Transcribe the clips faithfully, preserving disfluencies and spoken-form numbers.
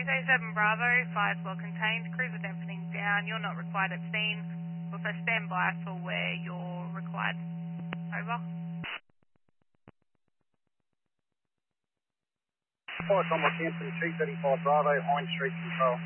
Tuesday seven Bravo, fire's well contained, cruiser dampening down, you're not required at scene. Also stand by for where you're required. Over. Fire Combat Hampton, two thirty-five Bravo, Hines Street Control.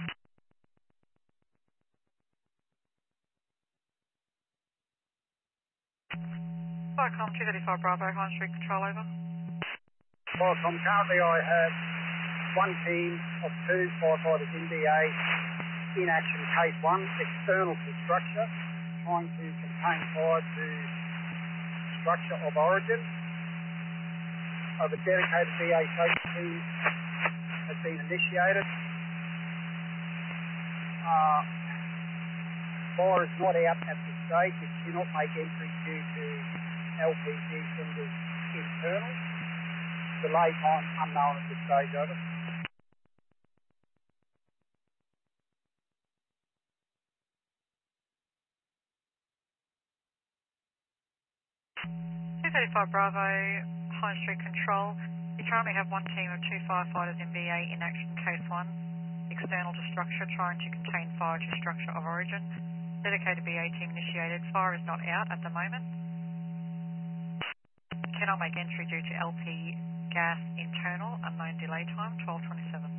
Firecom two thirty-five Bravo, Hines Street Control, over. Firecom, currently I have one team of two firefighters in B A in action, case one, external to structure, trying to contain fire to structure of origin. Of a dedicated B A safety team has been initiated. Uh, fire is not out at this stage. It cannot make entry due to L P G cylinders internal. Delay time unknown at this stage, over. two thirty-five Bravo, Hines Street Control. You currently have one team of two firefighters in B A in action, case one, external to structure, trying to contain fire to structure of origin. Dedicated B A team initiated. Fire is not out at the moment. Cannot make entry due to L P gas internal, unknown delay time, twelve twenty-seven.